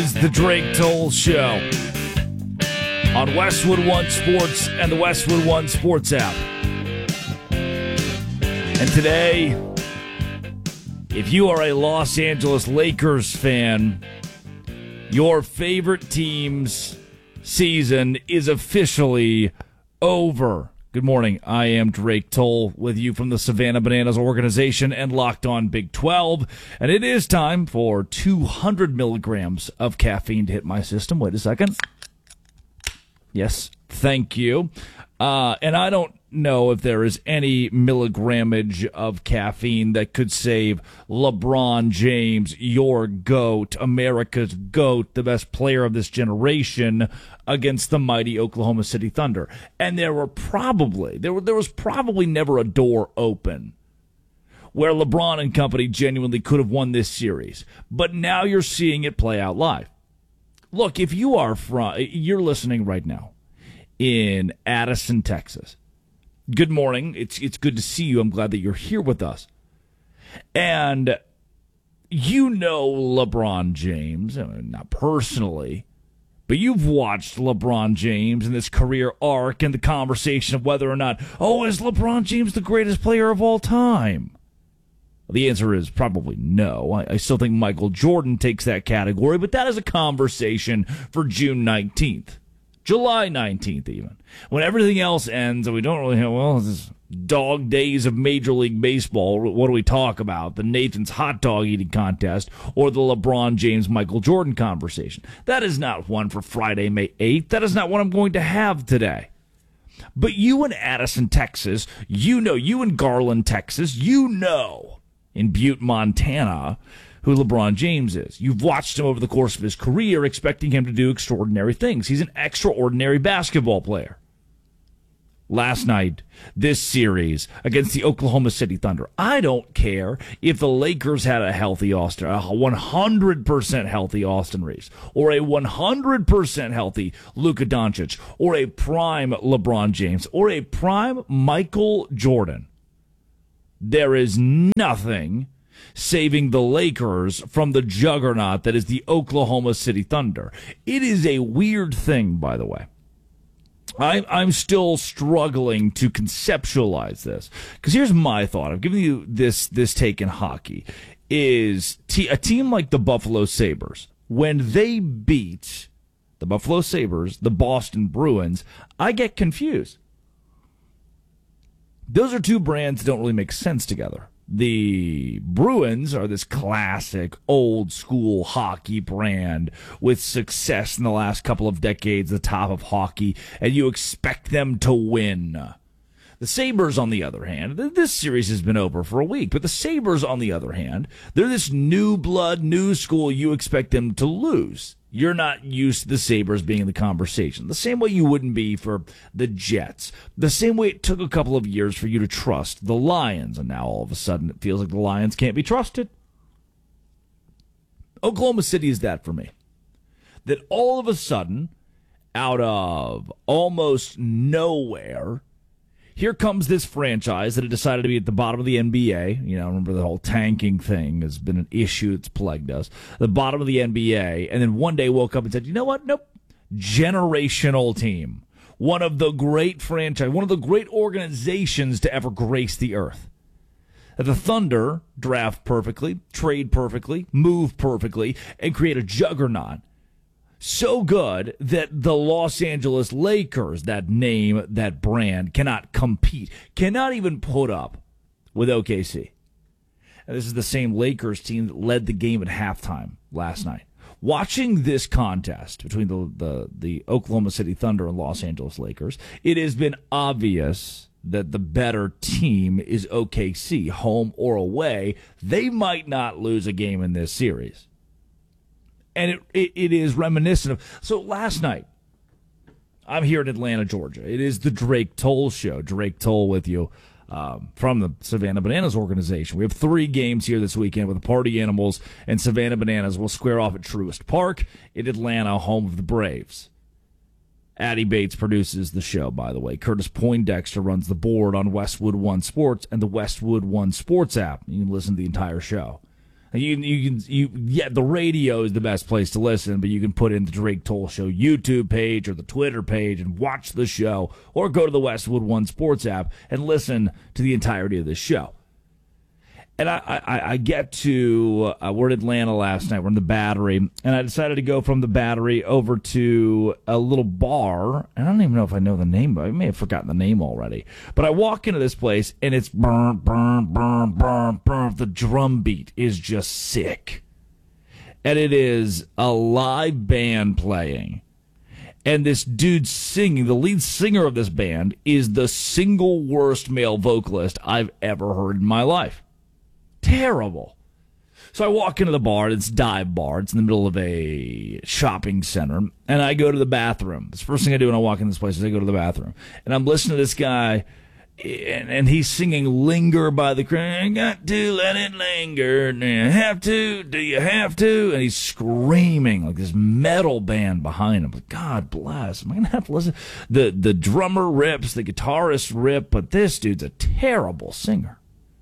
is the Drake Toll Show on Westwood One Sports and the Westwood One Sports app. And today, if you are a Los Angeles Lakers fan, your favorite team's season is officially over. Good morning. I am Drake Toll with you from the Savannah Bananas organization and Locked On Big 12. And it is time for 200 milligrams of caffeine to hit my system. Wait a second. Yes, thank you. And I don't know if there is any milligrammage of caffeine that could save LeBron James, your GOAT, America's GOAT, the best player of this generation, against the mighty Oklahoma City Thunder. And there was probably never a door open where LeBron and company genuinely could have won this series. But now you're seeing it play out live. Look, if you're listening right now in Addison, Texas, good morning. It's good to see you. I'm glad that you're here with us. And you know LeBron James, not personally, but you've watched LeBron James in this career arc and the conversation of whether or not, is LeBron James the greatest player of all time? The answer is probably no. I still think Michael Jordan takes that category, but that is a conversation for June 19th. July 19th even. When everything else ends and we don't really have, this dog days of Major League Baseball, what do we talk about? The Nathan's hot dog eating contest or the LeBron James Michael Jordan conversation? That is not one for Friday, May 8th. That is not what I'm going to have today. But you in Addison, Texas, you in Garland, Texas, in Butte, Montana, who LeBron James is. You've watched him over the course of his career, expecting him to do extraordinary things. He's an extraordinary basketball player. Last night, this series against the Oklahoma City Thunder, I don't care if the Lakers had a 100% healthy Austin Reeves, or a 100% healthy Luka Doncic, or a prime LeBron James, or a prime Michael Jordan. There is nothing saving the Lakers from the juggernaut that is the Oklahoma City Thunder. It is a weird thing, by the way. I'm still struggling to conceptualize this. Because here's my thought. I've given you this take in hockey. Is a team like the Buffalo Sabres, when they beat the Buffalo Sabres, the Boston Bruins, I get confused. Those are two brands that don't really make sense together. The Bruins are this classic, old-school hockey brand with success in the last couple of decades, the top of hockey, and you expect them to win. The Sabres, on the other hand, this series has been over for a week, but the Sabres, on the other hand, they're this new blood, new school, you expect them to lose. You're not used to the Sabres being in the conversation. The same way you wouldn't be for the Jets. The same way it took a couple of years for you to trust the Lions, and now all of a sudden it feels like the Lions can't be trusted. Oklahoma City is that for me. That all of a sudden, out of almost nowhere, here comes this franchise that had decided to be at the bottom of the NBA. Remember the whole tanking thing has been an issue that's plagued us. The bottom of the NBA, and then one day woke up and said, you know what? Nope. Generational team. One of the great franchise, one of the great organizations to ever grace the earth. The Thunder draft perfectly, trade perfectly, move perfectly, and create a juggernaut. So good that the Los Angeles Lakers, that name, that brand, cannot compete, cannot even put up with OKC. And this is the same Lakers team that led the game at halftime last night. Watching this contest between the Oklahoma City Thunder and Los Angeles Lakers, it has been obvious that the better team is OKC, home or away. They might not lose a game in this series. And it is reminiscent of... So last night, I'm here in Atlanta, Georgia. It is the Drake Toll Show. Drake Toll with you from the Savannah Bananas organization. We have 3 games here this weekend with the Party Animals and Savannah Bananas will square off at Truist Park in Atlanta, home of the Braves. Addie Bates produces the show, by the way. Curtis Poindexter runs the board on Westwood One Sports and the Westwood One Sports app. You can listen to the entire show. The radio is the best place to listen, but you can put in the Drake Toll Show YouTube page or the Twitter page and watch the show, or go to the Westwood One Sports app and listen to the entirety of the show. And I get to, we're in Atlanta last night. We're in the Battery, and I decided to go from the Battery over to a little bar. And I don't even know if I know the name. I may have forgotten the name already. But I walk into this place, and it's burn, burn, burn, burn, burn. The drum beat is just sick. And it is a live band playing. And this dude singing, the lead singer of this band, is the single worst male vocalist I've ever heard in my life. Terrible. So I walk into the bar. It's Dive Bar. It's in the middle of a shopping center. And I go to the bathroom. It's the first thing I do when I walk in this place is I go to the bathroom. And I'm listening to this guy, and he's singing Linger by the Crank. Got to let it linger. Do you have to? Do you have to? And he's screaming like this metal band behind him. Like, God bless. Am I going to have to listen? The drummer rips, the guitarist rip, but this dude's a terrible singer.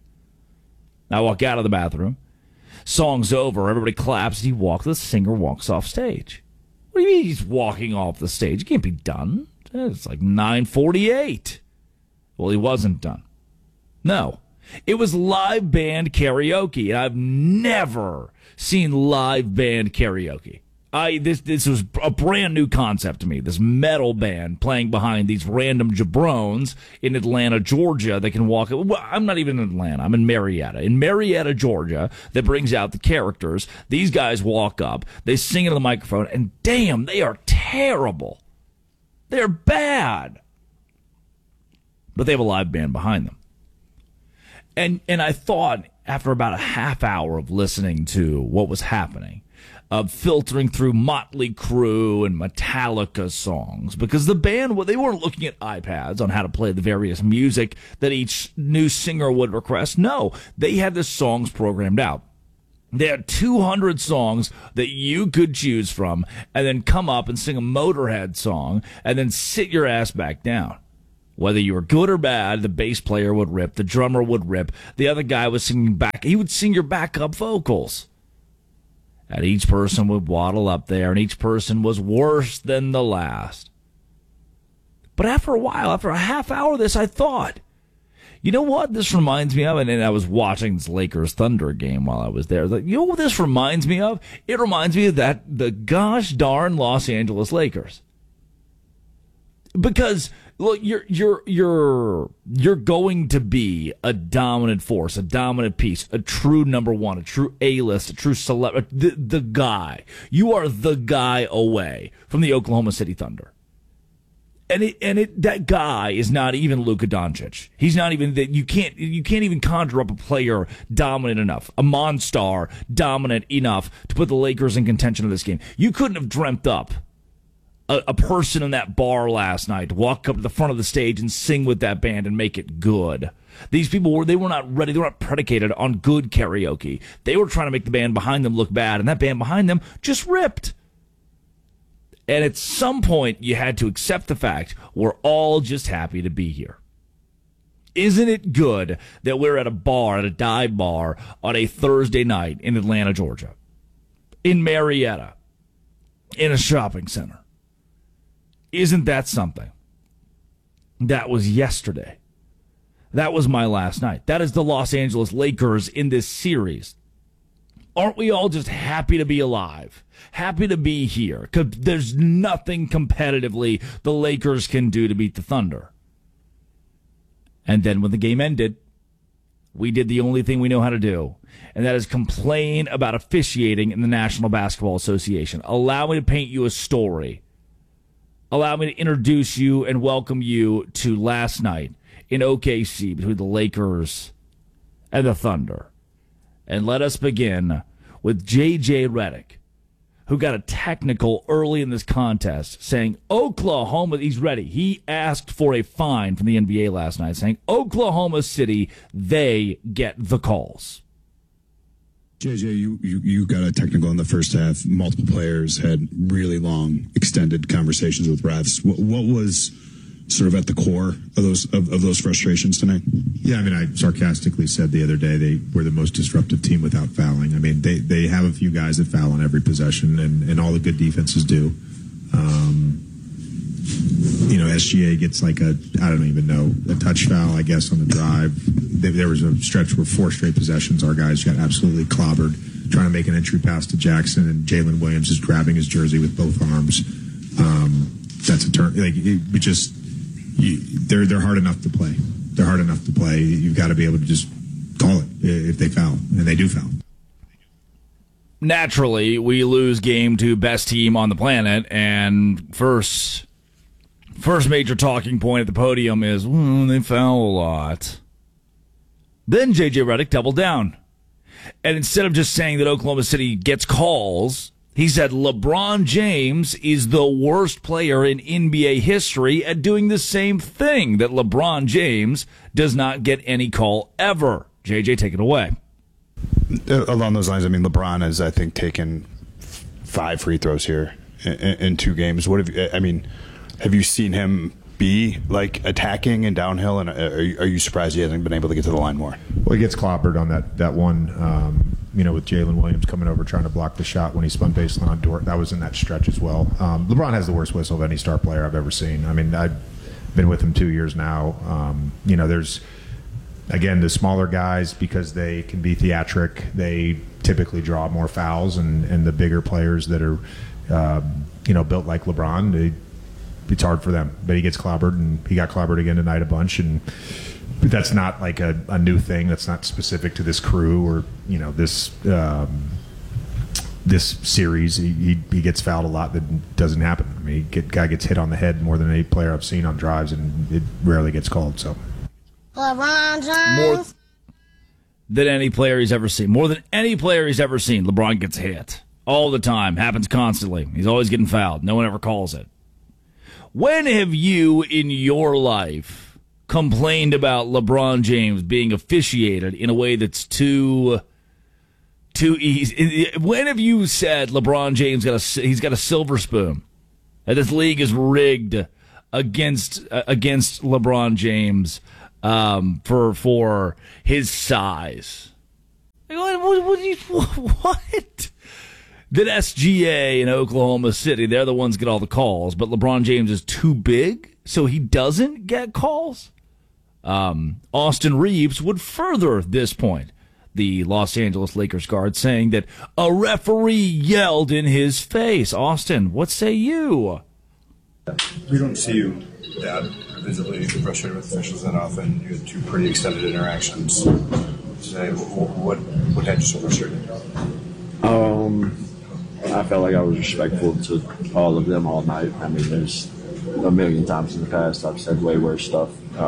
I walk out of the bathroom. Song's over. Everybody claps. The singer walks off stage. What do you mean he's walking off the stage? It can't be done. It's like 9:48. Well, he wasn't done. No. It was live band karaoke. And I've never seen live band karaoke. This was a brand new concept to me. This metal band playing behind these random jabrones in Atlanta, Georgia that can walk. Well, I'm not even in Atlanta. I'm in Marietta. In Marietta, Georgia, that brings out the characters. These guys walk up. They sing into the microphone, and damn, they are terrible. They're bad. But they have a live band behind them. And I thought, after about a half hour of listening to what was happening, of filtering through Motley Crue and Metallica songs, because the band, they weren't looking at iPads on how to play the various music that each new singer would request. No, they had the songs programmed out. They had 200 songs that you could choose from, and then come up and sing a Motorhead song, and then sit your ass back down. Whether you were good or bad, the bass player would rip, the drummer would rip, the other guy was singing back. He would sing your backup vocals. And each person would waddle up there, and each person was worse than the last. But after a while, after a half hour of this, I thought, you know what this reminds me of? And then I was watching this Lakers-Thunder game while I was there. Like, you know what this reminds me of? It reminds me of the gosh darn Los Angeles Lakers. Because look, you're going to be a dominant force, a dominant piece, a true number one, a true A-list, a true celebrity, the guy. You are the guy away from the Oklahoma City Thunder. That guy is not even Luka Doncic. He's not even that. You can't even conjure up a player dominant enough, a Monstar dominant enough to put the Lakers in contention of this game. You couldn't have dreamt up a person in that bar last night to walk up to the front of the stage and sing with that band and make it good. These people were not ready. They were not predicated on good karaoke. They were trying to make the band behind them look bad, and that band behind them just ripped. And at some point, you had to accept the fact we're all just happy to be here. Isn't it good that we're at a bar, at a dive bar, on a Thursday night in Atlanta, Georgia, in Marietta, in a shopping center? Isn't that something? That was yesterday. That was my last night. That is the Los Angeles Lakers in this series. Aren't we all just happy to be alive? Happy to be here? Because there's nothing competitively the Lakers can do to beat the Thunder. And then when the game ended, we did the only thing we know how to do, and that is complain about officiating in the National Basketball Association. Allow me to paint you a story. Allow me to introduce you and welcome you to last night in OKC between the Lakers and the Thunder. And let us begin with J.J. Redick, who got a technical early in this contest saying Oklahoma, he's ready. He asked for a fine from the NBA last night saying Oklahoma City, they get the calls. JJ, you got a technical in the first half. Multiple players had really long, extended conversations with refs. What was sort of at the core of those frustrations tonight? Yeah, I mean, I sarcastically said the other day they were the most disruptive team without fouling. I mean, they have a few guys that foul on every possession, and all the good defenses do. SGA gets like I don't even know, a touch foul, I guess, on the drive. There was a stretch where 4 straight possessions, our guys got absolutely clobbered trying to make an entry pass to Jackson, and Jalen Williams is grabbing his jersey with both arms. That's a turn. Like, they're hard enough to play. They're hard enough to play. You've got to be able to just call it if they foul, and they do foul. Naturally, we lose game to best team on the planet, and first major talking point at the podium is, they foul a lot. Then J.J. Redick doubled down. And instead of just saying that Oklahoma City gets calls, he said LeBron James is the worst player in NBA history at doing the same thing, that LeBron James does not get any call ever. JJ, take it away. Along those lines, I mean, LeBron has, I think, taken 5 free throws here in 2 games. Have you seen him be like attacking and downhill? And are you surprised he hasn't been able to get to the line more? Well, he gets clobbered on that one, with Jalen Williams coming over trying to block the shot when he spun baseline on Dort. That was in that stretch as well. LeBron has the worst whistle of any star player I've ever seen. I mean, I've been with him 2 years now. There's, again, the smaller guys, because they can be theatric, they typically draw more fouls, and the bigger players that are, built like LeBron, it's hard for them. But he gets clobbered, and he got clobbered again tonight a bunch. But that's not like a new thing. That's not specific to this crew or this series. He gets fouled a lot. That doesn't happen. I mean, guy gets hit on the head more than any player I've seen on drives, and it rarely gets called. So LeBron James. More than any player he's ever seen. More than any player he's ever seen. LeBron gets hit all the time. Happens constantly. He's always getting fouled. No one ever calls it. When have you in your life complained about LeBron James being officiated in a way that's too easy? When have you said LeBron James he's got a silver spoon, that this league is rigged against LeBron James for his size? What? That SGA in Oklahoma City, they're the ones get all the calls, but LeBron James is too big, so he doesn't get calls? Austin Reeves would further this point, the Los Angeles Lakers guard, saying that a referee yelled in his face. Austin, what say you? We don't see you that visibly frustrated with officials that often. You had 2 pretty extended interactions today. What had you so frustrated? I felt like I was respectful to all of them all night. I mean, there's a million times in the past I've said way worse stuff.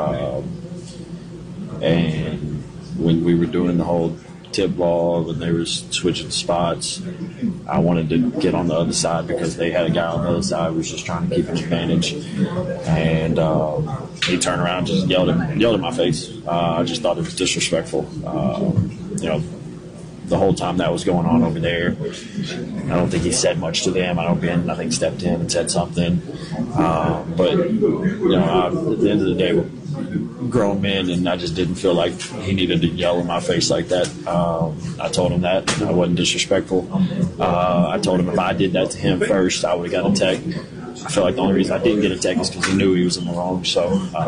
And when we were doing the whole tip ball, when they were switching spots, I wanted to get on the other side because they had a guy on the other side who was just trying to keep an advantage. And he turned around and just yelled in my face. I just thought it was disrespectful. The whole time that was going on over there, I don't think he said much to them. I think stepped in and said something. But at the end of the day, we're grown men, and I just didn't feel like he needed to yell in my face like that. I told him that, and I wasn't disrespectful. I told him if I did that to him first, I would have got a tech. I feel like the only reason I didn't get a tech is because he knew he was in the wrong. So,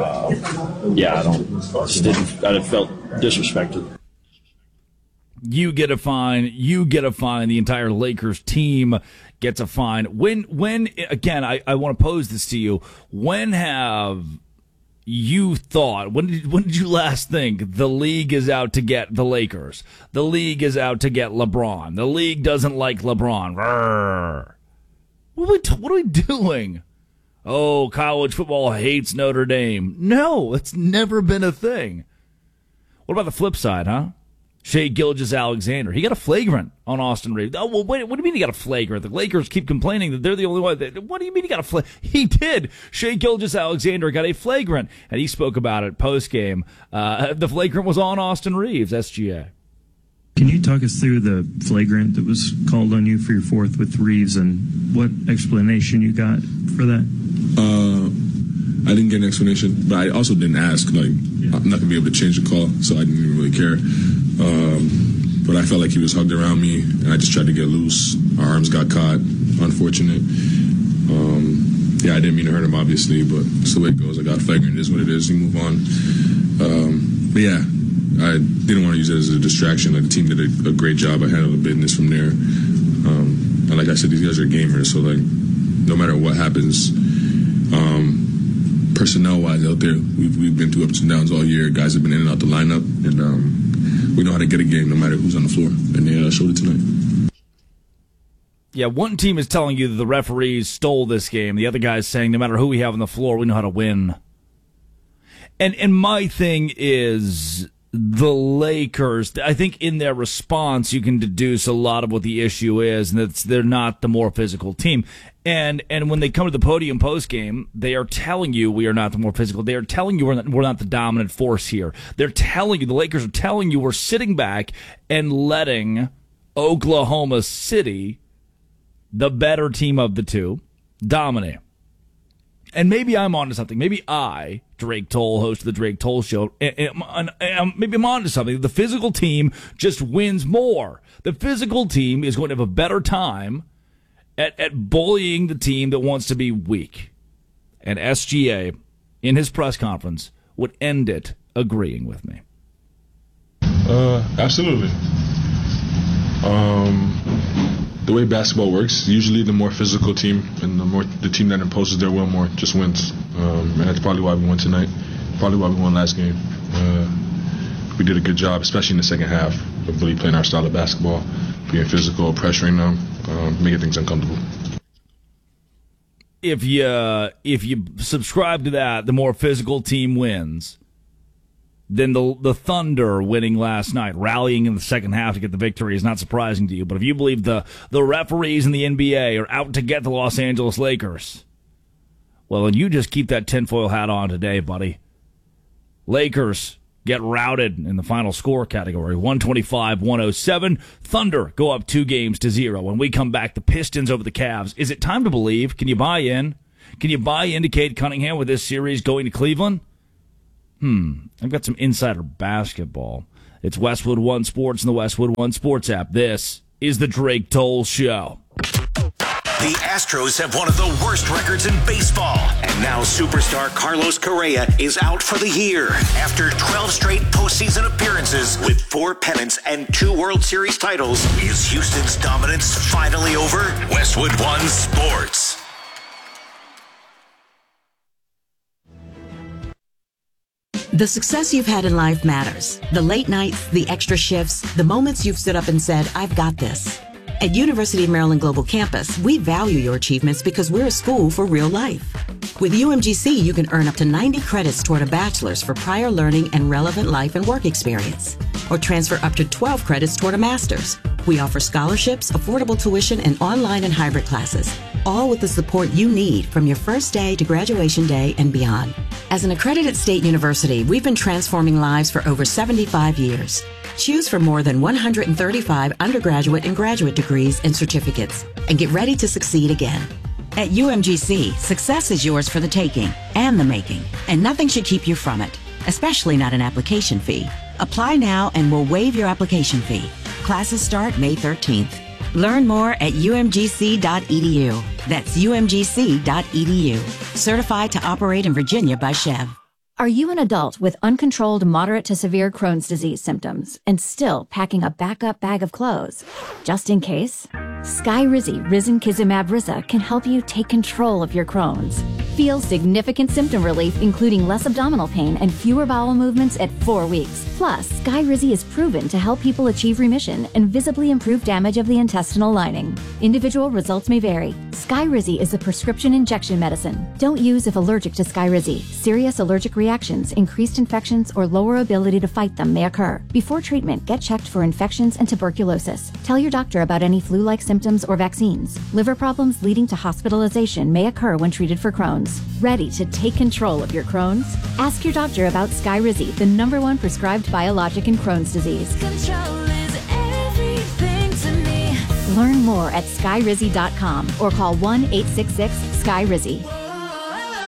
I felt disrespected. You get a fine. The entire Lakers team gets a fine. When again, I want to pose this to you. When have you thought, when did you last think the league is out to get the Lakers? The league is out to get LeBron. The league doesn't like LeBron. Rrr. What are we doing? Oh, college football hates Notre Dame. No, it's never been a thing. What about the flip side, huh? Shai Gilgeous-Alexander. He got a flagrant on Austin Reeves. Oh, well, wait, what do you mean he got a flagrant? The Lakers keep complaining that they're the only one. What do you mean he got a flagrant? He did. Shai Gilgeous-Alexander got a flagrant, and he spoke about it post-game. The flagrant was on Austin Reeves, SGA. Can you talk us through the flagrant that was called on you for your 4th with Reeves and what explanation you got for that? I didn't get an explanation, but I also didn't ask. Like, I'm not gonna be able to change the call, so I didn't even really care. But I felt like he was hugged around me, and I just tried to get loose. Our arms got caught. Unfortunate. I didn't mean to hurt him, obviously, but it's the way it goes. I got flagrant. It is what it is. You move on. But yeah, I didn't want to use it as a distraction. Like, the team did a great job. I handled the business from there. And like I said, these guys are gamers, so like, no matter what happens, personnel-wise out there, we've been through ups and downs all year. Guys have been in and out the lineup, and we know how to get a game no matter who's on the floor. And they showed it tonight. Yeah, one team is telling you that the referees stole this game. The other guy is saying no matter who we have on the floor, we know how to win. And my thing is the Lakers, I think in their response you can deduce a lot of what the issue is, and that they're not the more physical team. And when they come to the podium post-game, they are telling you we are not the more physical. They are telling you we're not the dominant force here. They're telling you, the Lakers are telling you we're sitting back and letting Oklahoma City, the better team of the two, dominate. And maybe I'm onto something. Maybe I, Drake Toll, host of the Drake Toll Show, maybe I'm onto something. The physical team just wins more. The physical team is going to have a better time at bullying the team that wants to be weak. And SGA, in his press conference, would end it agreeing with me. Absolutely. The way basketball works, usually the more physical team and the team that imposes their will more just wins. And that's probably why we won tonight. Probably why we won last game. We did a good job, especially in the second half, of really playing our style of basketball, being physical, pressuring them, making things uncomfortable. If you subscribe to that, the more physical team wins. Then the Thunder winning last night, rallying in the second half to get the victory, is not surprising to you. But if you believe the referees in the NBA are out to get the Los Angeles Lakers, well, then you just keep that tinfoil hat on today, buddy. Lakers get routed in the final score category, 125-107. Thunder go up 2-0. When we come back, the Pistons over the Cavs. Is it time to believe? Can you buy in? Can you buy into Cade Cunningham with this series going to Cleveland? I've got some insider basketball. It's Westwood One Sports and the Westwood One Sports app. This is the Drake Toll Show. The Astros have one of the worst records in baseball. And now superstar Carlos Correa is out for the year after 12 straight postseason appearances with 4 pennants and 2 World Series titles. Is Houston's dominance finally over? Westwood One Sports. The success you've had in life matters. The late nights, the extra shifts, the moments you've stood up and said, I've got this. At University of Maryland Global Campus, we value your achievements because we're a school for real life. With UMGC, you can earn up to 90 credits toward a bachelor's for prior learning and relevant life and work experience, or transfer up to 12 credits toward a master's. We offer scholarships, affordable tuition, and online and hybrid classes, all with the support you need from your first day to graduation day and beyond. As an accredited state university, we've been transforming lives for over 75 years. Choose from more than 135 undergraduate and graduate degrees and certificates, and get ready to succeed again. At UMGC, success is yours for the taking and the making, and nothing should keep you from it, especially not an application fee. Apply now and we'll waive your application fee. Classes start May 13th. Learn more at umgc.edu. That's umgc.edu. Certified to operate in Virginia by Chev. Are you an adult with uncontrolled moderate to severe Crohn's disease symptoms and still packing a backup bag of clothes? Just in case? Skyrizi Risankizumab Riza can help you take control of your Crohn's. Feel significant symptom relief, including less abdominal pain and fewer bowel movements at 4 weeks. Plus, Skyrizi is proven to help people achieve remission and visibly improve damage of the intestinal lining. Individual results may vary. Skyrizi is a prescription injection medicine. Don't use if allergic to Skyrizi. Serious allergic reactions, increased infections, or lower ability to fight them may occur. Before treatment, get checked for infections and tuberculosis. Tell your doctor about any flu-like symptoms or vaccines. Liver problems leading to hospitalization may occur when treated for Crohn's. Ready to take control of your Crohn's? Ask your doctor about Skyrizi, the #1 prescribed biologic in Crohn's disease. Control is everything to me. Learn more at skyrizi.com or call 1-866-SKYRIZI.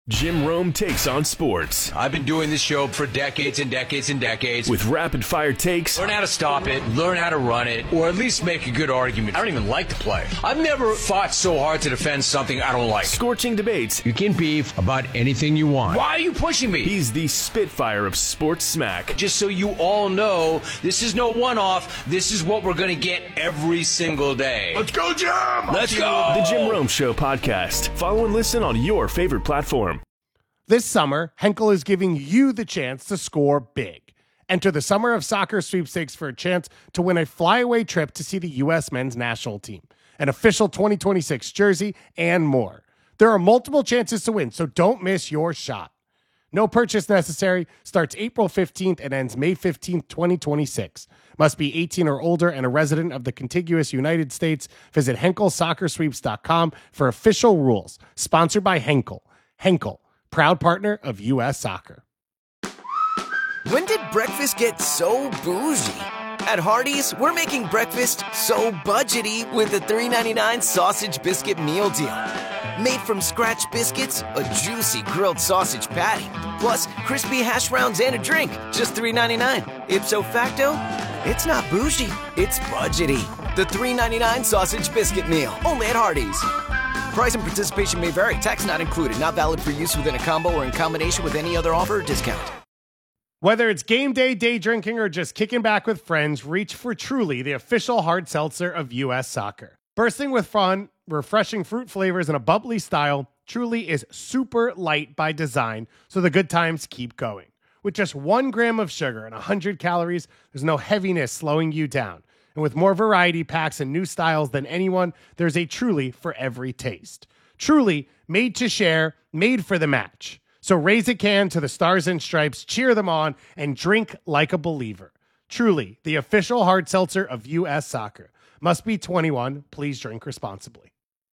Jim Rome takes on sports. I've been doing this show for decades and decades and decades. With rapid-fire takes. Learn how to stop it, learn how to run it, or at least make a good argument. I don't even like the play. I've never fought so hard to defend something I don't like. Scorching debates. You can beef about anything you want. Why are you pushing me? He's the Spitfire of sports smack. Just so you all know, this is no one-off. This is what we're going to get every single day. Let's go, Jim! Let's go! The Jim Rome Show podcast. Follow and listen on your favorite platform. This summer, Henkel is giving you the chance to score big. Enter the Summer of Soccer sweepstakes for a chance to win a flyaway trip to see the U.S. men's national team, an official 2026 jersey, and more. There are multiple chances to win, so don't miss your shot. No purchase necessary, starts April 15th and ends May 15th, 2026. Must be 18 or older and a resident of the contiguous United States. Visit HenkelSoccerSweeps.com for official rules. Sponsored by Henkel. Henkel, proud partner of U.S. Soccer. When did breakfast get so bougie? At Hardee's, we're making breakfast so budgety with the $3.99 sausage biscuit meal deal. Made from scratch biscuits, a juicy grilled sausage patty, plus crispy hash browns and a drink, just $3.99. Ipso facto, it's not bougie, it's budgety. The $3.99 sausage biscuit meal, only at Hardee's. Price and participation may vary. Tax not included. Not valid for use within a combo or in combination with any other offer or discount. Whether it's game day, day drinking, or just kicking back with friends, reach for Truly, the official hard seltzer of U.S. Soccer. Bursting with fun, refreshing fruit flavors, and a bubbly style, Truly is super light by design, so the good times keep going. With just 1 gram of sugar and 100 calories, there's no heaviness slowing you down. And with more variety packs and new styles than anyone, there's a Truly for every taste. Truly, made to share, made for the match. So raise a can to the Stars and Stripes, cheer them on, and drink like a believer. Truly, the official hard seltzer of U.S. Soccer. Must be 21. Please drink responsibly.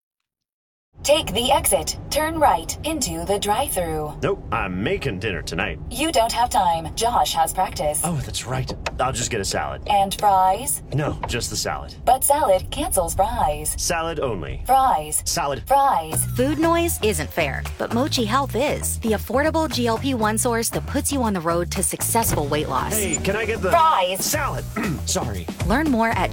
Take the exit. Turn right into the drive-thru. Nope, I'm making dinner tonight. You don't have time. Josh has practice. Oh, that's right. I'll just get a salad. And fries? No, just the salad. But salad cancels fries. Salad only. Fries. Salad. Fries. Food noise isn't fair, but Mochi Health is. The affordable GLP-1 source that puts you on the road to successful weight loss. Hey, can I get the fries? Salad. Sorry. Learn more at